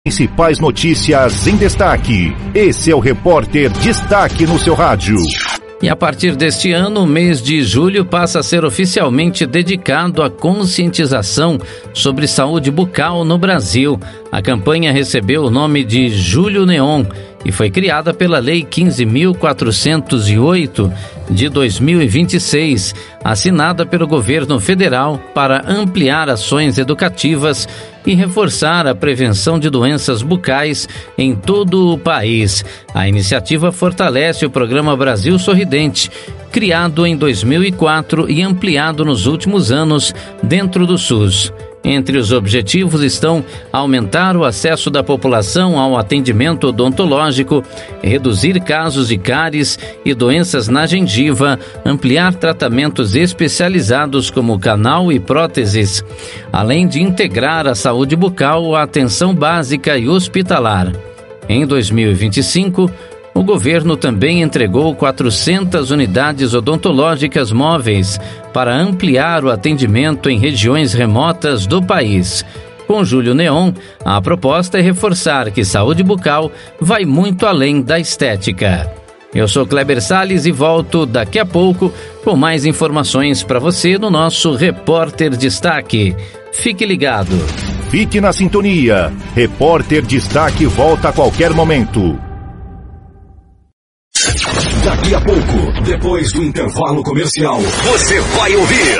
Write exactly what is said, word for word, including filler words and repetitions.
Principais notícias em destaque. Esse é o Repórter Destaque no seu rádio. E a partir deste ano, o mês de julho passa a ser oficialmente dedicado à conscientização sobre saúde bucal no Brasil. A campanha recebeu o nome de Julho Neon e foi criada pela Lei quinze mil quatrocentos e oito de dois mil e vinte e seis, assinada pelo governo federal para ampliar ações educativas e reforçar a prevenção de doenças bucais em todo o país. A iniciativa fortalece o programa Brasil Sorridente, criado em dois mil e quatro e ampliado nos últimos anos dentro do SUS. Entre os objetivos estão aumentar o acesso da população ao atendimento odontológico, reduzir casos de cáries e doenças na gengiva, ampliar tratamentos especializados como canal e próteses, além de integrar a saúde bucal à atenção básica e hospitalar. Em dois mil e vinte e cinco, o governo também entregou quatrocentas unidades odontológicas móveis para ampliar o atendimento em regiões remotas do país. Com Julho Neon, a proposta é reforçar que saúde bucal vai muito além da estética. Eu sou Kleber Salles e volto daqui a pouco com mais informações para você no nosso Repórter Destaque. Fique ligado. Fique na sintonia. Repórter Destaque volta a qualquer momento. Daqui a pouco, depois do intervalo comercial, você vai ouvir